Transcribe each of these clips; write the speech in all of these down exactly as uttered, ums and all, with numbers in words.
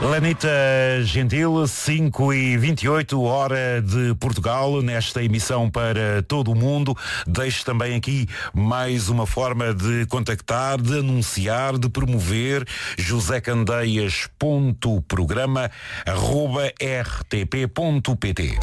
Lanita Gentil, cinco e vinte e oito, hora de Portugal, nesta emissão para todo o mundo. Deixo também aqui mais uma forma de contactar, de anunciar, de promover. josecandeias.programa arroba rtp.pt.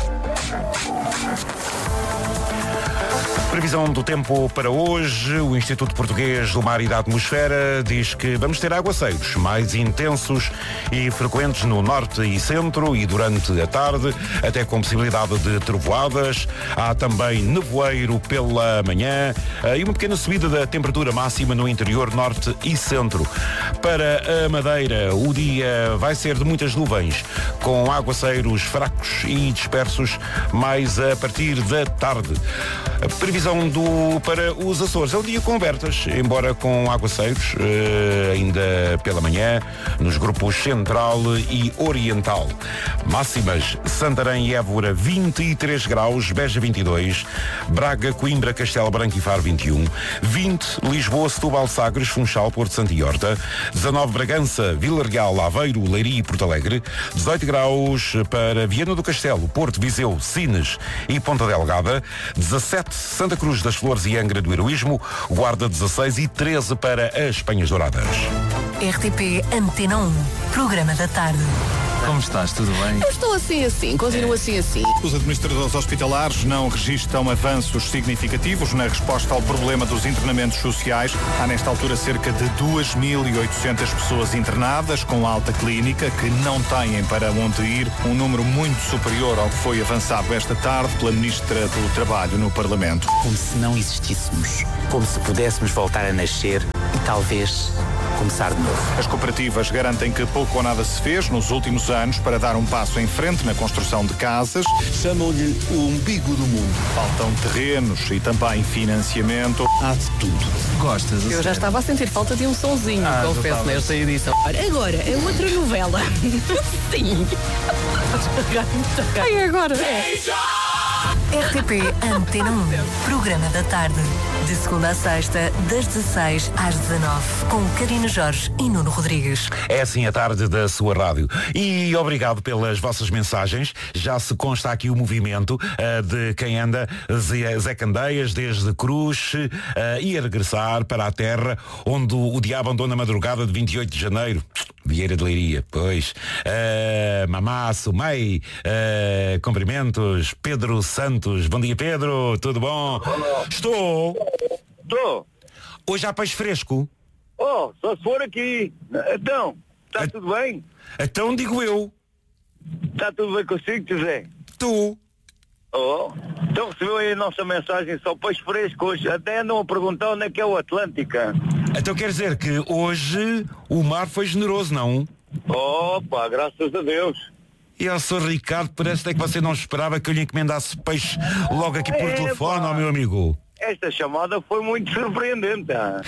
Previsão do tempo para hoje. O Instituto Português do Mar e da Atmosfera diz que vamos ter aguaceiros mais intensos e frequentes no norte e centro e durante a tarde, até com possibilidade de trovoadas. Há também nevoeiro pela manhã e uma pequena subida da temperatura máxima no interior norte e centro. Para a Madeira, o dia vai ser de muitas nuvens, com aguaceiros fracos e dispersos mais a partir da tarde. A previsão do, para os Açores é um dia com abertas, embora com aguaceiros, eh, ainda pela manhã, nos grupos Central e Oriental. Máximas: Santarém e Évora vinte e três graus, Beja vinte e dois, Braga, Coimbra, Castelo Branco e Faro vinte e um, vinte Lisboa, Setúbal, Sagres, Funchal, Porto Santo e Horta, dezanove Bragança, Vila Real, Aveiro, Leiria e Porto Alegre, dezoito graus para Viana do Castelo, Porto, Viseu, Sines e Ponta Delgada, dezassete Santa Cruz das Flores e Angra do Heroísmo, Guarda dezasseis e treze para as Penhas Douradas. R T P Antena um, programa da tarde. Como estás? Tudo bem? Eu estou assim assim, continuo assim assim. Os administradores hospitalares não registram avanços significativos na resposta ao problema dos internamentos sociais. Há nesta altura cerca de duas mil e oitocentas pessoas internadas com alta clínica que não têm para onde ir, um número muito superior ao que foi avançado esta tarde pela Ministra do Trabalho no Parlamento. Como se não existíssemos, como se pudéssemos voltar a nascer e talvez começar de novo. As cooperativas garantem que pouco ou nada se fez nos últimos anos para dar um passo em frente na construção de casas. Chamam-lhe o umbigo do mundo. Faltam terrenos e também financiamento. Há de tudo. Gostas? Eu já estava a sentir falta de um sonzinho, Ah, confesso, nesta edição. Agora, é outra novela. Sim. Ai, agora. É. R T P Antena um, programa da tarde. De segunda a sexta, das dezasseis às dezanove, com Karina Jorge e Nuno Rodrigues. É assim a tarde da sua rádio. E obrigado pelas vossas mensagens. Já se consta aqui o movimento uh, de quem anda Zé, Zé Candeias desde Cruz uh, e a regressar para a terra onde o, o diabo andou na madrugada de vinte e oito de janeiro. Vieira de Leiria, pois. Uh, Mamaço, Mei, uh, cumprimentos, Pedro Santos. Bom dia, Pedro, tudo bom? Olá. Estou. Estou. Hoje há peixe fresco. Oh, só se for aqui. Então, está A... tudo bem? Então digo eu. Está tudo bem consigo, José? Tu. Oh, então recebeu aí a nossa mensagem, só peixe fresco hoje. Até andam a perguntar onde é que é o Atlântica. Então quer dizer que hoje o mar foi generoso, não? Oh, pá, graças a Deus. E ao senhor Ricardo, parece até que você não esperava que eu lhe encomendasse peixe logo aqui por É, telefone, pá. ó meu amigo. Esta chamada foi muito surpreendente. Ah.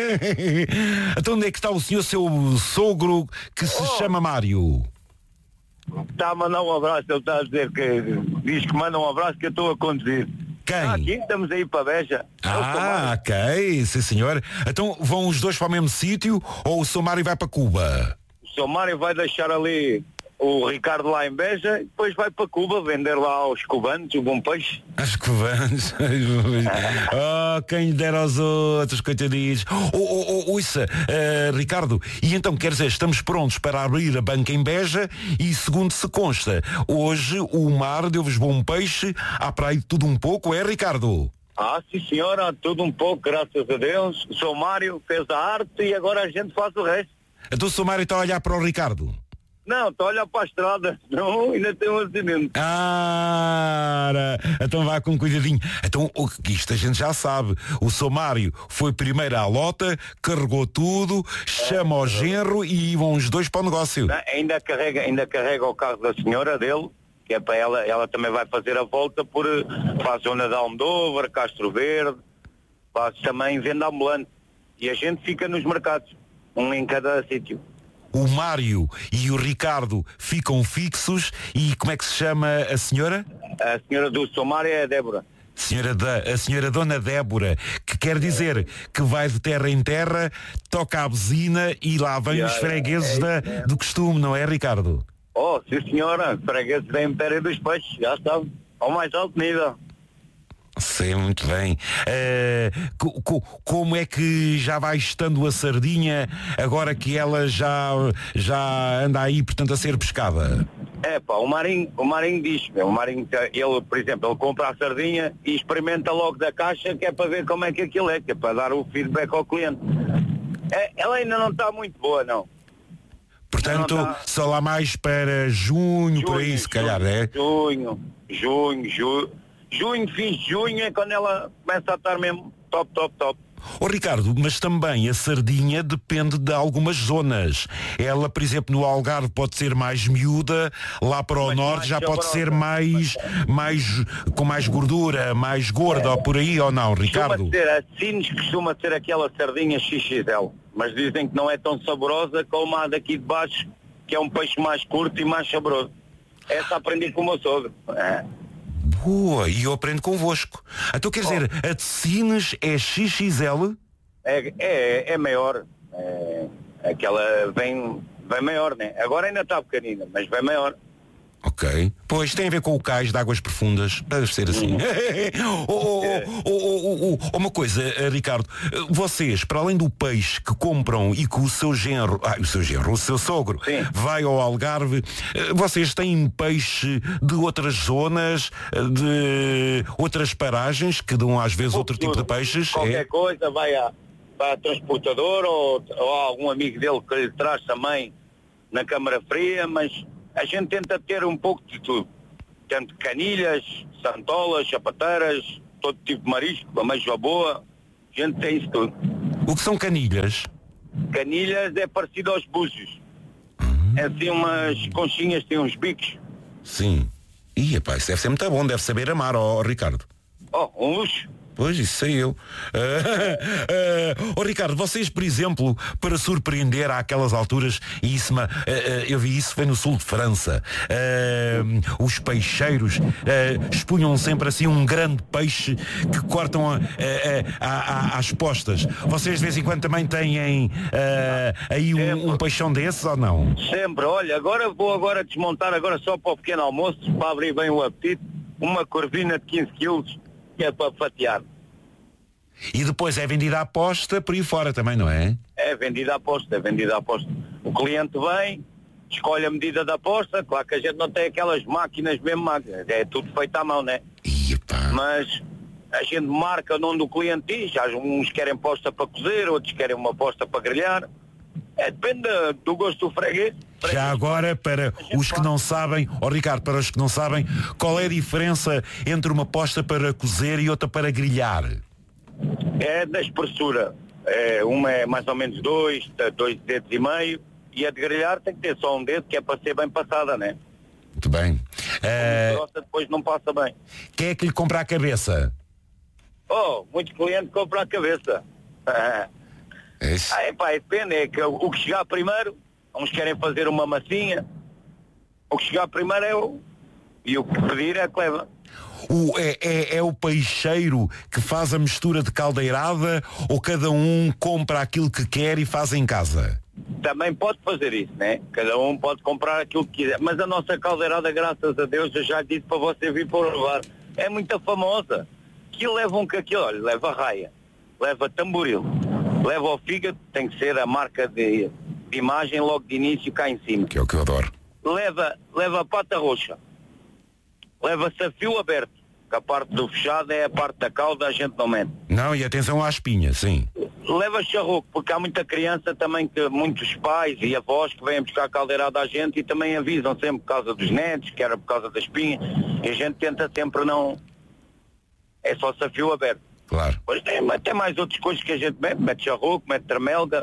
Então onde é que está o senhor, seu sogro, que se Oh. chama Mário? Está a mandar um abraço, ele está a dizer que diz que manda um abraço que eu estou a conduzir. Quem? Ah, aqui estamos aí para a Beja. Ah, ok, sim senhor. Então vão os dois para o mesmo sítio ou o seu Mário vai para Cuba? O seu Mário vai deixar ali o Ricardo lá em Beja e depois vai para Cuba vender lá aos cubanos o bom peixe. Aos cubanos. Oh, quem lhe dera aos outros, coitadinhos. Oh, oh, oh, ouça, uh, Ricardo, e então quer dizer, estamos prontos para abrir a banca em Beja e segundo se consta, hoje o mar deu-vos bom peixe, à praia de tudo um pouco, é, Ricardo? Ah, sim senhora, tudo um pouco, graças a Deus. O seu Mário fez a arte e agora a gente faz o resto. Então o seu Mário está a olhar para o Ricardo? Não, estou a olhar para a estrada, não, ainda tem um acidente. Ah, então vá com cuidadinho. Então, o que isto a gente já sabe. O seu Mário foi primeiro à lota, carregou tudo, chama ao genro e vão os dois para o negócio. Não, ainda, carrega, ainda carrega o carro da senhora dele, que é para ela, ela também vai fazer a volta por, para a zona de Almodóvar, Castro Verde, faz também venda ambulante. E a gente fica nos mercados, um em cada sítio. O Mário e o Ricardo ficam fixos e como é que se chama a senhora? A senhora do seu Mário é a Débora. Senhora da, a senhora Dona Débora, que quer dizer que vai de terra em terra, toca a buzina e lá vem Yeah, os fregueses é, da, é. do costume, não é, Ricardo? Oh, sim senhora, fregueses da Império dos Peixes, já está, ao mais alto nível. Sei muito bem. Uh, co, co, como é que já vai estando a sardinha agora que ela já, já anda aí, portanto, a ser pescada? É pá, o Marinho, o Marinho diz, o Marinho, ele, por exemplo, ele compra a sardinha e experimenta logo da caixa, que é para ver como é que aquilo é, que é para dar o feedback ao cliente. É, ela ainda não está muito boa, não. Portanto, não tá... só lá mais para junho, junho por aí, se junho, calhar, é? Junho, junho, junho, junho, fim de junho é quando ela começa a estar mesmo top, top, top. Ó oh, Ricardo, mas também a sardinha depende de algumas zonas. Ela, por exemplo, no Algarve pode ser mais miúda, lá para o mas norte já pode ser mais, mais com mais gordura, mais gorda, é. ou por aí, ou não, Ricardo? Costuma ser, a Sines costuma ser aquela sardinha X X L, mas dizem que não é tão saborosa como a daqui de baixo, que é um peixe mais curto e mais saboroso. Essa aprendi com o meu sogro. É. Boa, e eu aprendo convosco. Então quer dizer, oh. a de Sines é X X L? É, é, é maior. É, aquela vem, vem maior, né? Agora ainda está pequenina, mas vem maior. Ok. Pois tem a ver com o cais de águas profundas. Deve ser assim. Hum. oh, oh, oh, oh, oh, oh, uma coisa, Ricardo. Vocês, para além do peixe que compram e que o seu genro, ah, o seu genro, o seu sogro, Sim. vai ao Algarve, vocês têm peixe de outras zonas, de outras paragens que dão às vezes outro tipo de peixes? Qualquer é? coisa vai a, vai a transportador ou, ou a algum amigo dele que lhe traz também na câmara fria, mas a gente tenta ter um pouco de tudo. Tanto canilhas, santolas, chapateiras, todo tipo de marisco, ameijoa boa. A gente tem isso tudo. O que são canilhas? Canilhas é parecido aos búzios. Uhum. É assim umas conchinhas, tem uns bicos. Sim. Ih, epá, isso deve ser muito bom, deve saber amar, ó, ó Ricardo. Oh, um luxo. Pois, isso sei eu. Uh, uh, oh, Ricardo, vocês, por exemplo, para surpreender àquelas alturas, e isso, uh, uh, eu vi isso, foi no sul de França, uh, os peixeiros uh, expunham sempre assim um grande peixe que cortam a, a, a, a, às postas. Vocês de vez em quando também têm uh, aí um, um peixão desses ou não? Sempre, olha, agora vou agora desmontar agora só para o pequeno almoço, para abrir bem o apetite, uma corvina de quinze quilos, que é para fatiar. E depois é vendida à posta por aí fora também, não é? É vendida à posta, é vendida à posta. O cliente vem, escolhe a medida da posta, claro que a gente não tem aquelas máquinas, mesmo máquinas, é tudo feito à mão, né? Epá. Mas a gente marca onde o cliente diz, uns querem posta para cozer, outros querem uma posta para grelhar. É, depende do gosto do freguês. Já agora, para os que não sabem, ó oh Ricardo, para os que não sabem, qual é a diferença entre uma posta para cozer e outra para grelhar? É da espessura. É, uma é mais ou menos dois, dois dedos e meio, e a de grelhar tem que ter só um dedo, que é para ser bem passada, né? Muito bem. É... grossa, depois não passa bem. Quem é que lhe compra a cabeça? Oh, muito cliente compra a cabeça. É ah, é pá, depende, é que o que chegar primeiro, uns querem fazer uma massinha, o que chegar primeiro é o, e o que pedir é que leva. O, é, é, é o peixeiro que faz a mistura de caldeirada ou cada um compra aquilo que quer e faz em casa? Também pode fazer isso, né? Cada um pode comprar aquilo que quiser, mas a nossa caldeirada, graças a Deus, eu já disse para você vir para o lugar, é muito famosa. Que leva um caquilo, olha, leva raia, leva tamboril, leva ao fígado, tem que ser a marca de, de imagem logo de início cá em cima. Que é o que eu adoro. Leva, leva a pata roxa, leva-se a fio aberto, que a parte do fechado é a parte da cauda, a gente não mete. Não, e atenção à espinha, sim. Leva charroco, porque há muita criança também, que muitos pais e avós que vêm buscar a caldeirada à gente e também avisam sempre por causa dos netos, que era por causa da espinha, e a gente tenta sempre não... É só se a fio aberto. Claro. Pois tem até mais outras coisas que a gente mete, mete charroco, mete tramelga.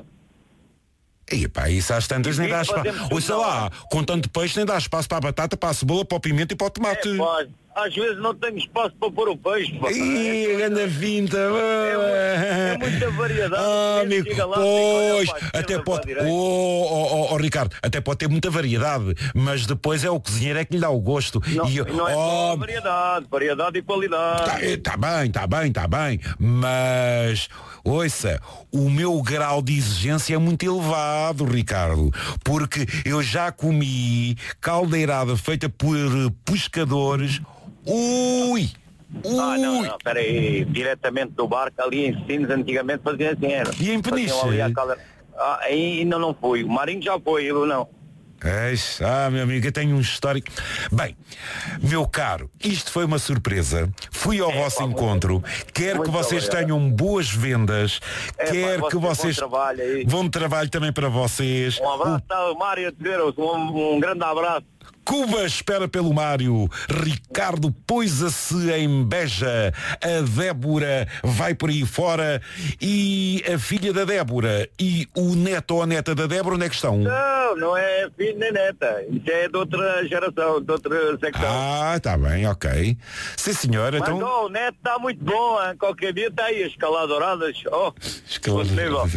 E pá, isso às tantas nem dá espaço. Ou sei lá, com tanto peixe nem dá espaço para a batata, para a cebola, para o pimento e para o tomate. É, pode. às vezes não tenho espaço para pôr o peixe. Pá. Ih, é, grande finta. é, é muita variedade. Ah, amigo, lá, pois, fica, olha, até pá, pode, oh, oh, oh, oh, Ricardo, até pode ter muita variedade, mas depois é o cozinheiro é que lhe dá o gosto. Não, e, não é oh, só variedade, variedade e qualidade. Tá, tá bem, tá bem, tá bem, mas ouça, o meu grau de exigência é muito elevado, Ricardo, porque eu já comi caldeirada feita por pescadores. Ui! Ui. Ah, não, não, espera aí, diretamente do barco ali em Sines, antigamente fazia assim, era. E em Peniche? Ah, ainda não fui, o Marinho já foi, eu não. Eish, ah, meu amigo, eu tenho um histórico. Bem, meu caro, isto foi uma surpresa. Fui ao é, vosso pá, encontro. Muito, quero muito que vocês obrigado. tenham boas vendas. É, quero pá, que vocês. Bom trabalho, aí. bom trabalho também para vocês. Um abraço, o... tá, Mário, um, um grande abraço. Cuba espera pelo Mário. Ricardo pôs-se em Beja. A Débora vai por aí fora. E a filha da Débora e o neto ou a neta da Débora, onde é que estão? Não, não é filho nem neta. Isso é de outra geração, de outra secção. Ah, está bem, ok. Sim, senhora. Mas então... oh, o neto está muito bom, hein? Qualquer dia está aí, escaladoradas. Oh, escaladoradas.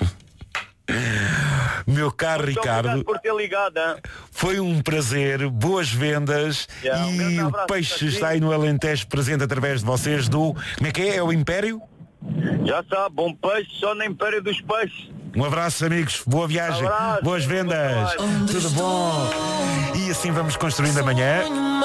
Meu caro muito Ricardo, por ter ligado, hein? Foi um prazer, boas vendas. Yeah, e um o peixe está aí no Alentejo presente através de vocês do, como é que é? É o Império? Já sabe, bom peixe só no Império dos Peixes. Um abraço, amigos, boa viagem, abraço, boas vendas, tudo bom. E assim vamos construindo amanhã.